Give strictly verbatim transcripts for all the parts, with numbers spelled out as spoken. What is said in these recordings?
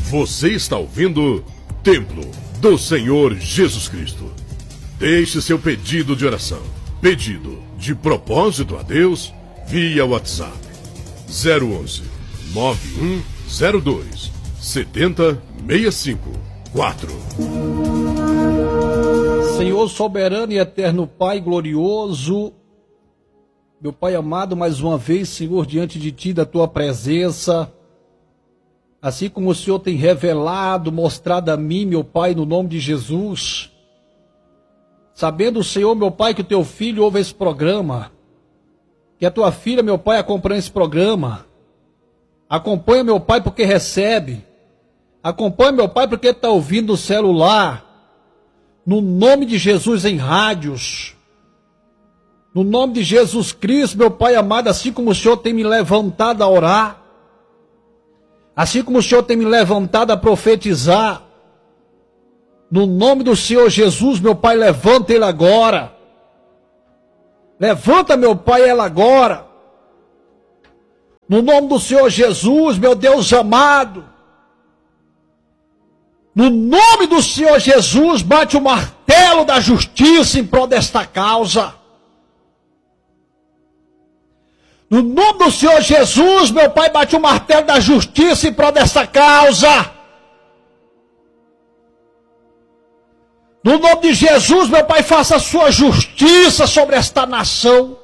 Você está ouvindo Templo do Senhor Jesus Cristo. Deixe seu pedido de oração, pedido de propósito a Deus, via WhatsApp zero onze, nove um zero dois, sete zero seis cinco quatro. Senhor soberano e eterno Pai glorioso, meu Pai amado, mais uma vez, Senhor, diante de Ti, da Tua presença, assim como o Senhor tem revelado, mostrado a mim, meu Pai, no nome de Jesus, sabendo, Senhor, meu Pai, que o Teu Filho ouve esse programa, que a Tua filha, meu Pai, acompanha esse programa, acompanha, meu Pai, porque recebe, acompanha, meu Pai, porque está ouvindo no celular, no nome de Jesus, em rádios, no nome de Jesus Cristo, meu Pai amado, assim como o Senhor tem me levantado a orar, assim como o Senhor tem me levantado a profetizar, no nome do Senhor Jesus, meu Pai, levanta ele agora. Levanta, meu Pai, ela agora. No nome do Senhor Jesus, meu Deus amado. No nome do Senhor Jesus, bate o martelo da justiça em prol desta causa. No nome do Senhor Jesus, meu Pai, bate o martelo da justiça em prol desta causa. No nome de Jesus, meu Pai, faça a sua justiça sobre esta nação.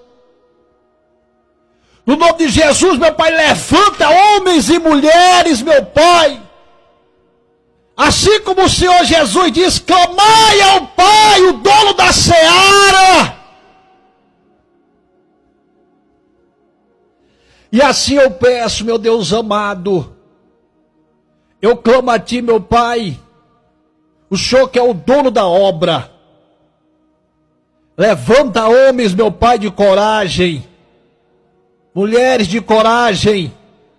No nome de Jesus, meu Pai, levanta homens e mulheres, meu Pai. Assim como o Senhor Jesus diz, clamai ao Pai, o dono da seara. E assim eu peço, meu Deus amado, eu clamo a Ti, meu Pai, o Senhor que é o dono da obra, levanta homens, meu Pai, de coragem, mulheres de coragem,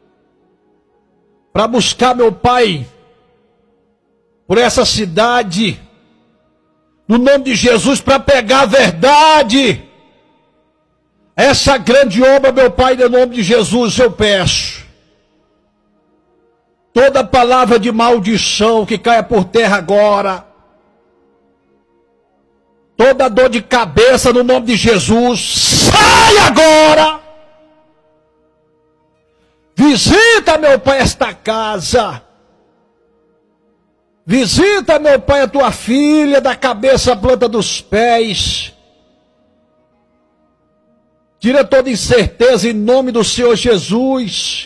para buscar, meu Pai, por essa cidade, no nome de Jesus, para pegar a verdade. Essa grande obra, meu Pai, no nome de Jesus, eu peço. Toda palavra de maldição que caia por terra agora. Toda dor de cabeça, no nome de Jesus, sai agora. Visita, meu Pai, esta casa. Visita, meu Pai, a tua filha, da cabeça à planta dos pés. Tira toda incerteza em nome do Senhor Jesus.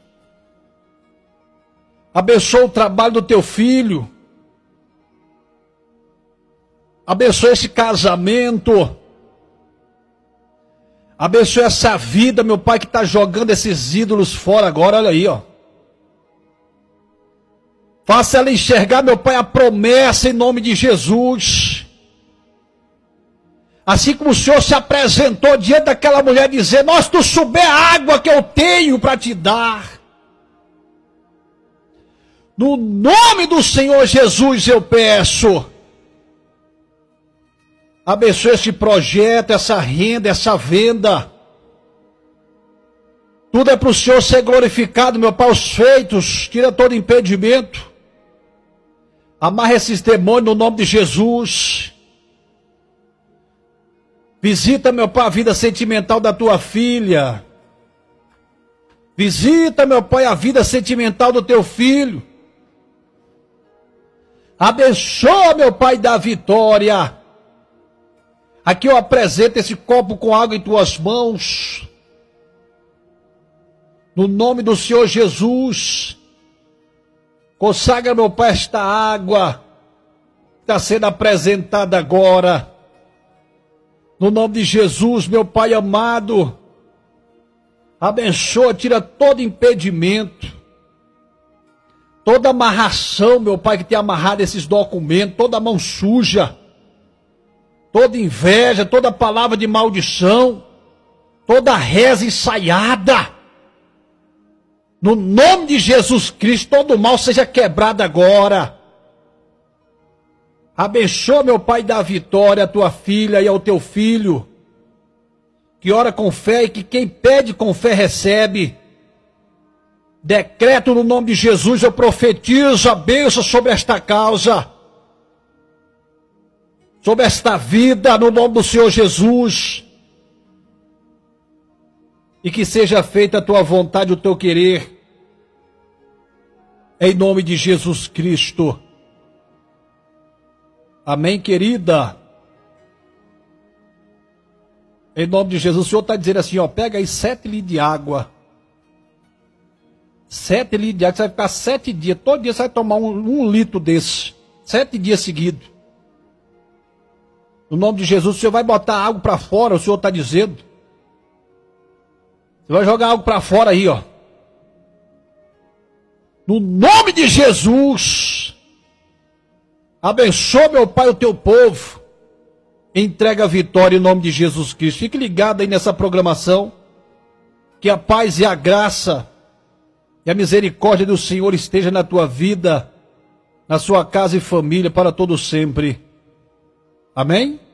Abençoa o trabalho do teu filho. Abençoa esse casamento. Abençoa essa vida, meu Pai, que está jogando esses ídolos fora agora. Olha aí, ó. Faça ela enxergar, meu Pai, a promessa em nome de Jesus. Assim como o Senhor se apresentou diante daquela mulher, dizendo, nós tu souber a água que eu tenho para te dar. No nome do Senhor Jesus eu peço. Abençoe esse projeto, essa renda, essa venda. Tudo é para o Senhor ser glorificado, meu Pai, os feitos. Tira todo impedimento. Amarra esses demônios no nome de Jesus. Visita, meu Pai, a vida sentimental da tua filha. Visita, meu Pai, a vida sentimental do teu filho. Abençoa, meu Pai, da vitória. Aqui eu apresento esse copo com água em tuas mãos. No nome do Senhor Jesus. Consagra, meu Pai, esta água que está sendo apresentada agora. No nome de Jesus, meu Pai amado, abençoa, tira todo impedimento, toda amarração, meu Pai, que tem amarrado esses documentos, toda mão suja, toda inveja, toda palavra de maldição, toda reza ensaiada. No nome de Jesus Cristo, todo mal seja quebrado agora. Abençoa, meu Pai, da vitória, a tua filha e ao teu filho, que ora com fé e que quem pede com fé recebe. Decreto no nome de Jesus, eu profetizo a bênção sobre esta causa, sobre esta vida, no nome do Senhor Jesus. E que seja feita a tua vontade, o teu querer, em nome de Jesus Cristo. Amém, querida? Em nome de Jesus, o Senhor está dizendo assim, ó, pega aí sete litros de água. Sete litros de água, você vai ficar sete dias, todo dia você vai tomar um, um litro desse, sete dias seguidos. No nome de Jesus, o Senhor vai botar água para fora, o Senhor está dizendo. Você vai jogar água para fora aí, ó. No nome de Jesus, abençoa, meu Pai, o teu povo. Entrega a vitória em nome de Jesus Cristo. Fique ligado aí nessa programação. Que a paz e a graça e a misericórdia do Senhor esteja na tua vida, na sua casa e família, para todo sempre. Amém?